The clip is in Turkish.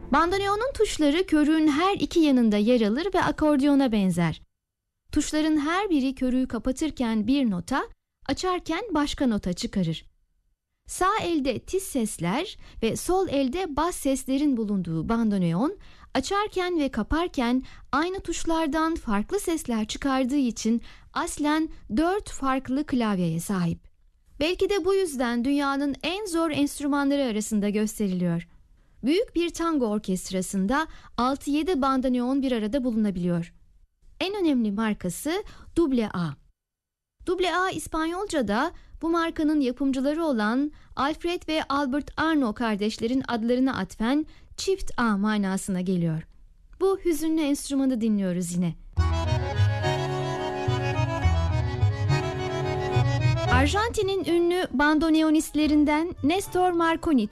Bandoneonun tuşları körüğün her iki yanında yer alır ve akordiyona benzer. Tuşların her biri körüğü kapatırken bir nota, açarken başka nota çıkarır. Sağ elde tiz sesler ve sol elde bas seslerin bulunduğu bandoneon, açarken ve kaparken aynı tuşlardan farklı sesler çıkardığı için aslen 4 farklı klavyeye sahip. Belki de bu yüzden dünyanın en zor enstrümanları arasında gösteriliyor. Büyük bir tango orkestrasında 6-7 bandoneon bir arada bulunabiliyor. En önemli markası AA. AA İspanyolca'da bu markanın yapımcıları olan Alfred ve Albert Arno kardeşlerin adlarına atfen çift A manasına geliyor. Bu hüzünlü enstrümanı dinliyoruz yine. Arjantin'in ünlü bandoneonistlerinden Nestor Marconi